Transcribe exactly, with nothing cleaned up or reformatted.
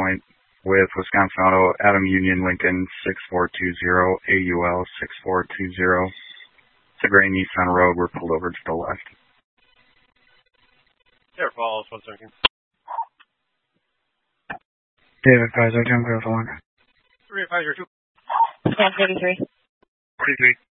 point with Wisconsin Auto, Adam Union Lincoln six four two zero, A U L six four two zero. It's a gray Nissan Rogue. We're pulled over to the left. Air Falls, one second. David Kaiser, Jim Grove one. three five zero two. ten thirty-three. forty-three.